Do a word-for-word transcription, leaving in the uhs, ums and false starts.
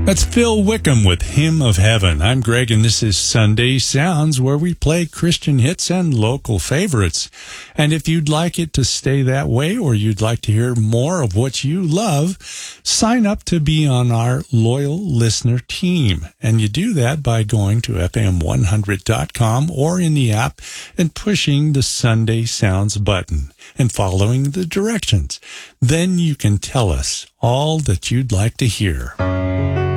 That's Phil Wickham with Hymn of Heaven. I'm Greg, and this is Sunday Sounds, where we play Christian hits and local favorites. And if you'd like it to stay that way, or you'd like to hear more of what you love, sign up to be on our loyal listener team. And you do that by going to F M one hundred dot com or in the app and pushing the Sunday Sounds button and following the directions. Then you can tell us all that you'd like to hear.